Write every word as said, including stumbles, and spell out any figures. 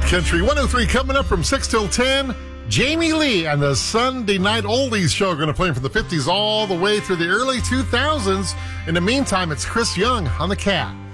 Country one oh three coming up from six till ten. Jamie Lee and the Sunday Night Oldies Show are going to play from the fifties all the way through the early two thousands. In the meantime, it's Chris Young on the Cat.